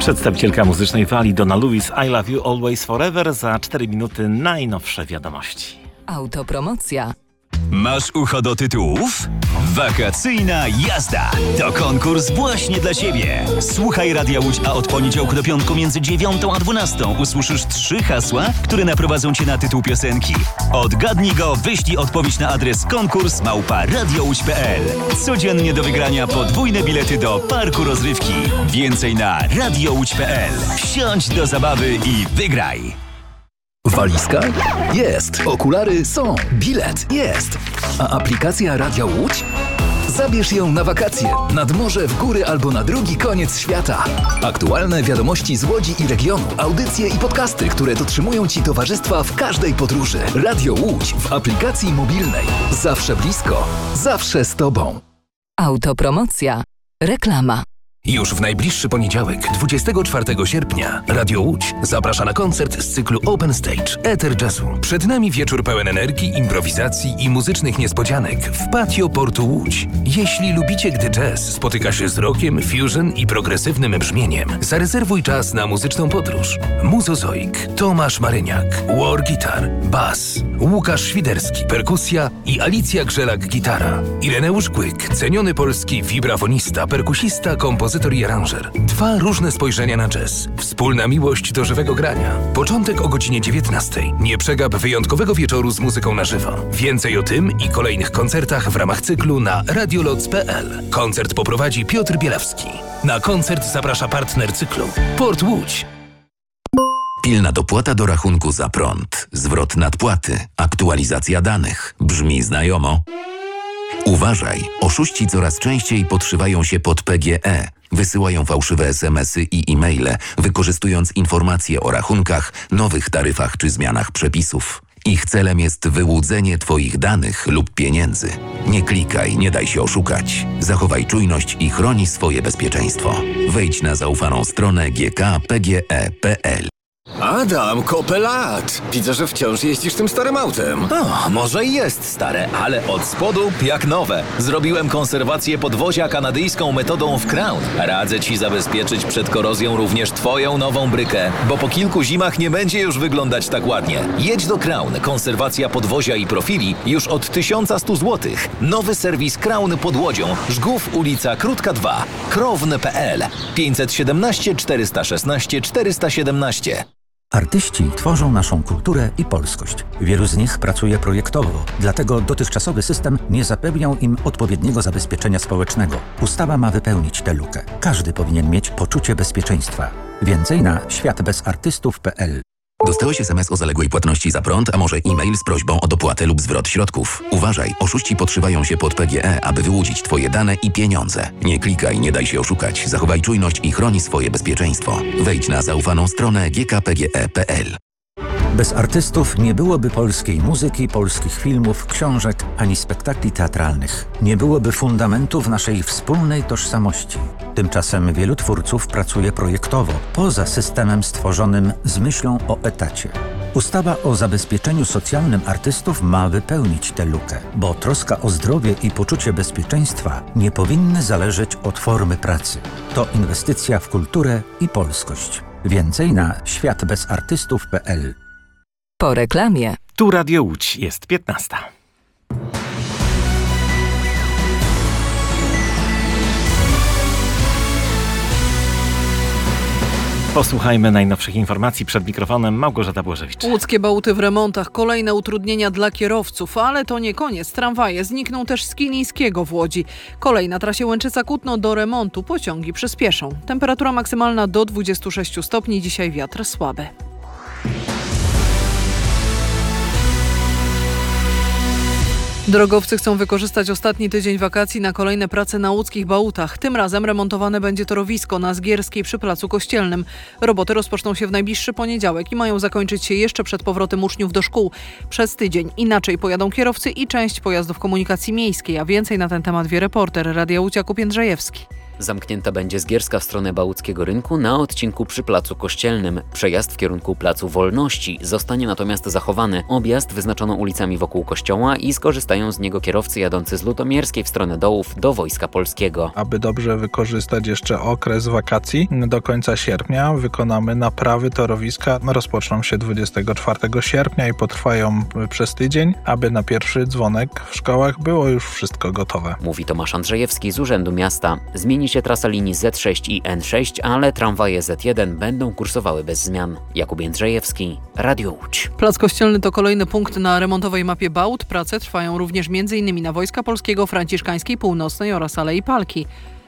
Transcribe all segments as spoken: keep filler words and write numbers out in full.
Przedstawicielka muzycznej Walii Donna Lewis, I Love You Always Forever. Za cztery minuty najnowsze wiadomości. Autopromocja. Masz ucho do tytułów? Wakacyjna jazda to konkurs właśnie dla Ciebie. Słuchaj Radia Łódź, a od poniedziałku do piątku między dziewiątą a dwunastą usłyszysz trzy hasła, które naprowadzą Cię na tytuł piosenki. Odgadnij go, wyślij odpowiedź na adres konkurs małpa radiołódź kropka p l. Codziennie do wygrania podwójne bilety do parku rozrywki. Więcej na radiołódź kropka p l. Wsiądź do zabawy i wygraj. Walizka? Jest. Okulary są. Bilet? Jest. A aplikacja Radia Łódź? Zabierz ją na wakacje, nad morze, w góry albo na drugi koniec świata. Aktualne wiadomości z Łodzi i regionu, audycje i podcasty, które dotrzymują Ci towarzystwa w każdej podróży. Radio Łódź w aplikacji mobilnej. Zawsze blisko, zawsze z Tobą. Autopromocja. Reklama. Już w najbliższy poniedziałek, dwudziestego czwartego sierpnia, Radio Łódź zaprasza na koncert z cyklu Open Stage Eter Jazzu. Przed nami wieczór pełen energii, improwizacji i muzycznych niespodzianek w patio Portu Łódź. Jeśli lubicie, gdy jazz spotyka się z rockiem, fusion i progresywnym brzmieniem, zarezerwuj czas na muzyczną podróż. Muzozoik, Tomasz Maryniak, war guitar, bas, Łukasz Świderski, perkusja i Alicja Grzelak-gitara. Ireneusz Kłyk, ceniony polski wibrafonista, perkusista, kompozytor i aranżer. Dwa różne spojrzenia na jazz. Wspólna miłość do żywego grania. Początek o godzinie dziewiętnastej. Nie przegap wyjątkowego wieczoru z muzyką na żywo. Więcej o tym i kolejnych koncertach w ramach cyklu na radioloc kropka p l. Koncert poprowadzi Piotr Bielawski. Na koncert zaprasza partner cyklu Port Łódź. Pilna dopłata do rachunku za prąd, zwrot nadpłaty, aktualizacja danych. Brzmi znajomo? Uważaj, oszuści coraz częściej podszywają się pod P G E. Wysyłają fałszywe es em esy i e-maile, wykorzystując informacje o rachunkach, nowych taryfach czy zmianach przepisów. Ich celem jest wyłudzenie Twoich danych lub pieniędzy. Nie klikaj, nie daj się oszukać. Zachowaj czujność i chroni swoje bezpieczeństwo. Wejdź na zaufaną stronę g k p g e kropka p l. Adam, kopę lat! Widzę, że wciąż jeździsz tym starym autem. O, może i jest stare, ale od spodu jak nowe. Zrobiłem konserwację podwozia kanadyjską metodą w Crown. Radzę Ci zabezpieczyć przed korozją również Twoją nową brykę, bo po kilku zimach nie będzie już wyglądać tak ładnie. Jedź do Crown. Konserwacja podwozia i profili już od tysiąc sto złotych. Nowy serwis Crown pod Łodzią. Żgów, ulica Krótka dwa. krowny kropka p l. pięćset siedemnaście czterysta szesnaście czterysta siedemnaście. Artyści tworzą naszą kulturę i polskość. Wielu z nich pracuje projektowo, dlatego dotychczasowy system nie zapewniał im odpowiedniego zabezpieczenia społecznego. Ustawa ma wypełnić tę lukę. Każdy powinien mieć poczucie bezpieczeństwa. Więcej na świat bez artystów kropka p l. Dostałeś es em es o zaległej płatności za prąd, a może e-mail z prośbą o dopłatę lub zwrot środków. Uważaj, oszuści podszywają się pod P G E, aby wyłudzić Twoje dane i pieniądze. Nie klikaj, nie daj się oszukać. Zachowaj czujność i chroni swoje bezpieczeństwo. Wejdź na zaufaną stronę g k p g e kropka p l. Bez artystów nie byłoby polskiej muzyki, polskich filmów, książek ani spektakli teatralnych. Nie byłoby fundamentów naszej wspólnej tożsamości. Tymczasem wielu twórców pracuje projektowo, poza systemem stworzonym z myślą o etacie. Ustawa o zabezpieczeniu socjalnym artystów ma wypełnić tę lukę, bo troska o zdrowie i poczucie bezpieczeństwa nie powinny zależeć od formy pracy. To inwestycja w kulturę i polskość. Więcej na świat bez artystów kropka p l. Po reklamie. Tu Radio Łódź, jest piętnasta. Posłuchajmy najnowszych informacji. Przed mikrofonem Małgorzata Błażewicz. Łódzkie Bałty w remontach, kolejne utrudnienia dla kierowców, ale to nie koniec. Tramwaje znikną też z Kilińskiego w Łodzi. Kolej na trasie Łęczyca-Kutno do remontu, pociągi przyspieszą. Temperatura maksymalna do dwudziestu sześciu stopni, dzisiaj wiatr słaby. Drogowcy chcą wykorzystać ostatni tydzień wakacji na kolejne prace na łódzkich Bałutach. Tym razem remontowane będzie torowisko na Zgierskiej przy Placu Kościelnym. Roboty rozpoczną się w najbliższy poniedziałek i mają zakończyć się jeszcze przed powrotem uczniów do szkół. Przez tydzień inaczej pojadą kierowcy i część pojazdów komunikacji miejskiej, a więcej na ten temat wie reporter Radia Łódź Jakub Jędrzejewski. Zamknięta będzie Zgierska w stronę Bałuckiego Rynku na odcinku przy Placu Kościelnym. Przejazd w kierunku Placu Wolności zostanie natomiast zachowany. Objazd wyznaczono ulicami wokół kościoła i skorzystają z niego kierowcy jadący z Lutomierskiej w stronę Dołów do Wojska Polskiego. Aby dobrze wykorzystać jeszcze okres wakacji, do końca sierpnia wykonamy naprawy torowiska. Rozpoczną się dwudziestego czwartego sierpnia i potrwają przez tydzień, aby na pierwszy dzwonek w szkołach było już wszystko gotowe. Mówi Tomasz Andrzejewski z Urzędu Miasta. Zmieni się trasa linii zet sześć i en sześć, ale tramwaje zet jeden będą kursowały bez zmian. Jakub Jędrzejewski, Radio Łódź. Plac Kościelny to kolejny punkt na remontowej mapie Bałut. Prace trwają również m.in. na Wojska Polskiego, Franciszkańskiej, Północnej oraz Alei Palki.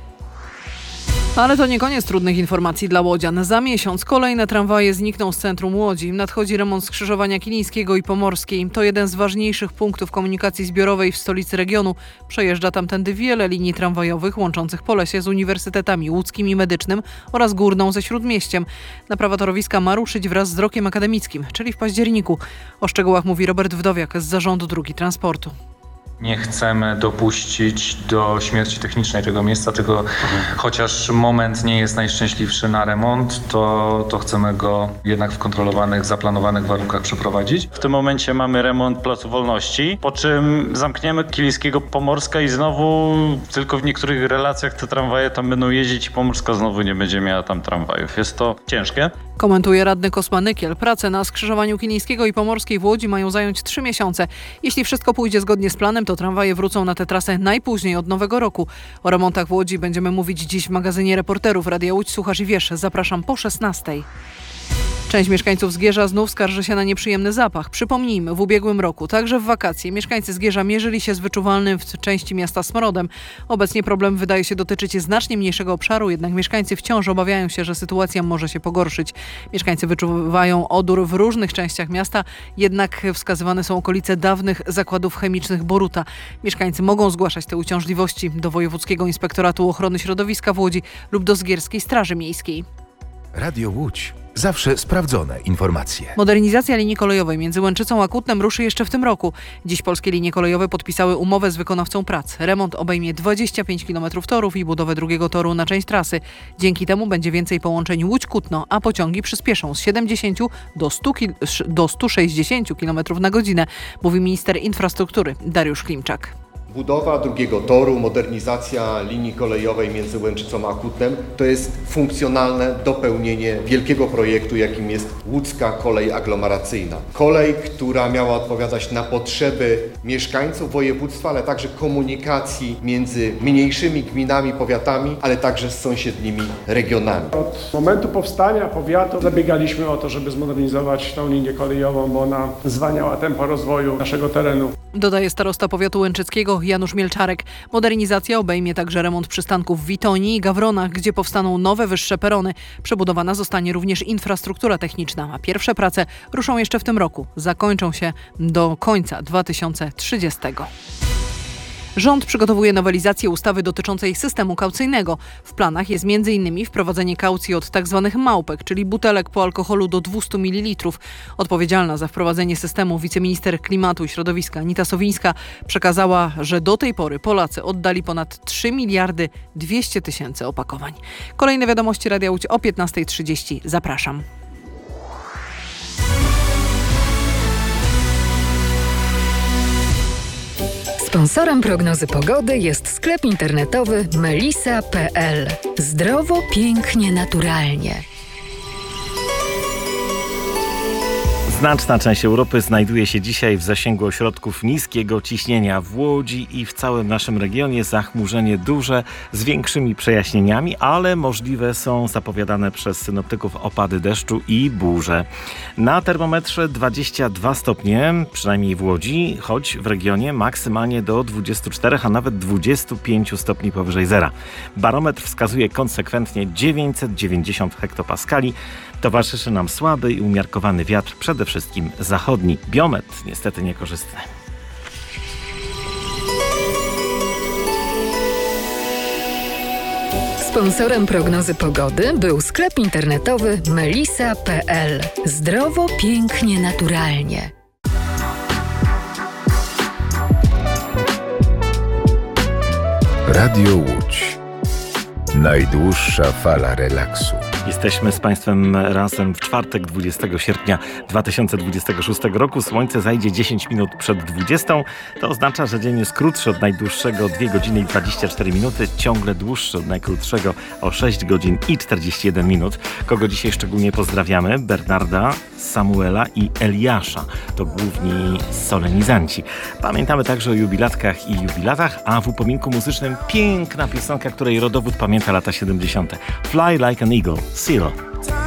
Ale to nie koniec trudnych informacji dla łodzian. Za miesiąc kolejne tramwaje znikną z centrum Łodzi. Nadchodzi remont skrzyżowania Kilińskiego i Pomorskiej. To jeden z ważniejszych punktów komunikacji zbiorowej w stolicy regionu. Przejeżdża tamtędy wiele linii tramwajowych łączących Polesie z uniwersytetami łódzkim i medycznym oraz Górną ze Śródmieściem. Naprawa torowiska ma ruszyć wraz z rokiem akademickim, czyli w październiku. O szczegółach mówi Robert Wdowiak z Zarządu Dróg i Transportu. Nie chcemy dopuścić do śmierci technicznej tego miejsca, tylko chociaż moment nie jest najszczęśliwszy na remont, to, to chcemy go jednak w kontrolowanych, zaplanowanych warunkach przeprowadzić. W tym momencie mamy remont Placu Wolności, po czym zamkniemy Kilińskiego, Pomorska i znowu tylko w niektórych relacjach te tramwaje tam będą jeździć i Pomorska znowu nie będzie miała tam tramwajów. Jest to ciężkie. Komentuje radny Kosma Nykiel. Prace na skrzyżowaniu Kilińskiego i Pomorskiej w Łodzi mają zająć trzy miesiące. Jeśli wszystko pójdzie zgodnie z planem, to tramwaje wrócą na tę trasę najpóźniej od nowego roku. O remontach w Łodzi będziemy mówić dziś w magazynie reporterów Radia Łódź. Słuchasz i wiesz, zapraszam po szesnastej. Część mieszkańców Zgierza znów skarży się na nieprzyjemny zapach. Przypomnijmy, w ubiegłym roku, także w wakacje, mieszkańcy Zgierza mierzyli się z wyczuwalnym w części miasta smrodem. Obecnie problem wydaje się dotyczyć znacznie mniejszego obszaru, jednak mieszkańcy wciąż obawiają się, że sytuacja może się pogorszyć. Mieszkańcy wyczuwają odór w różnych częściach miasta, jednak wskazywane są okolice dawnych zakładów chemicznych Boruta. Mieszkańcy mogą zgłaszać te uciążliwości do Wojewódzkiego Inspektoratu Ochrony Środowiska w Łodzi lub do Zgierskiej Straży Miejskiej. Radio Łódź. Zawsze sprawdzone informacje. Modernizacja linii kolejowej między Łęczycą a Kutnem ruszy jeszcze w tym roku. Dziś polskie linie kolejowe podpisały umowę z wykonawcą prac. Remont obejmie dwadzieścia pięć kilometrów torów i budowę drugiego toru na część trasy. Dzięki temu będzie więcej połączeń Łódź-Kutno, a pociągi przyspieszą z siedemdziesięciu do stu sześćdziesięciu kilometrów na godzinę, mówi minister infrastruktury Dariusz Klimczak. Budowa drugiego toru, modernizacja linii kolejowej między Łęczycą a Kutnem to jest funkcjonalne dopełnienie wielkiego projektu, jakim jest łódzka kolej aglomeracyjna. Kolej, która miała odpowiadać na potrzeby mieszkańców województwa, ale także komunikacji między mniejszymi gminami, powiatami, ale także z sąsiednimi regionami. Od momentu powstania powiatu zabiegaliśmy o to, żeby zmodernizować tą linię kolejową, bo ona zwalniała tempo rozwoju naszego terenu. Dodaje starosta powiatu łęczyckiego Janusz Mielczarek. Modernizacja obejmie także remont przystanków w Witonii i Gawronach, gdzie powstaną nowe, wyższe perony. Przebudowana zostanie również infrastruktura techniczna, a pierwsze prace ruszą jeszcze w tym roku. Zakończą się do końca dwa tysiące trzydziestego. Rząd przygotowuje nowelizację ustawy dotyczącej systemu kaucyjnego. W planach jest między innymi wprowadzenie kaucji od tzw. małpek, czyli butelek po alkoholu do dwieście mililitrów. Odpowiedzialna za wprowadzenie systemu wiceminister klimatu i środowiska Anita Sowińska przekazała, że do tej pory Polacy oddali ponad trzy miliardy dwieście tysięcy opakowań. Kolejne wiadomości Radia Łódź o piętnasta trzydzieści. Zapraszam. Sponsorem prognozy pogody jest sklep internetowy melisa kropka pe el. Zdrowo, pięknie, naturalnie. Znaczna część Europy znajduje się dzisiaj w zasięgu ośrodków niskiego ciśnienia. W Łodzi i w całym naszym regionie zachmurzenie duże z większymi przejaśnieniami, ale możliwe są zapowiadane przez synoptyków opady deszczu i burze. Na termometrze dwadzieścia dwa stopnie, przynajmniej w Łodzi, choć w regionie maksymalnie do dwudziestu czterech, a nawet dwudziestu pięciu stopni powyżej zera. Barometr wskazuje konsekwentnie dziewięćset dziewięćdziesiąt hektopaskali. Towarzyszy nam słaby i umiarkowany wiatr, przede wszystkim zachodni. Biometr niestety niekorzystny. Sponsorem prognozy pogody był sklep internetowy melisa kropka pe el. Zdrowo, pięknie, naturalnie. Radio Łódź. Najdłuższa fala relaksu. Jesteśmy z Państwem razem w czwartek, dwudziestego sierpnia dwa tysiące dwudziestego szóstego roku. Słońce zajdzie dziesięć minut przed dwudziestą. To oznacza, że dzień jest krótszy od najdłuższego dwie godziny i dwadzieścia cztery minuty, ciągle dłuższy od najkrótszego o sześć godzin i czterdzieści jeden minut. Kogo dzisiaj szczególnie pozdrawiamy? Bernarda, Samuela i Eliasza. To główni solenizanci. Pamiętamy także o jubilatkach i jubilatach, a w upominku muzycznym piękna piosenka, której rodowód pamięta lata siedemdziesiąte. Fly like an eagle, Seal.